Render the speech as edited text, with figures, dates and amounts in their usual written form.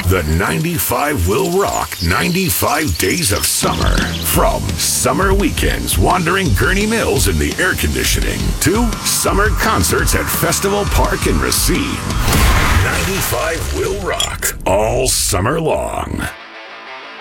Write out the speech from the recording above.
The 95 will rock 95 days of summer. From summer weekends wandering Gurney Mills in the air conditioning to summer concerts at Festival Park in Racine. 95 will rock all summer long.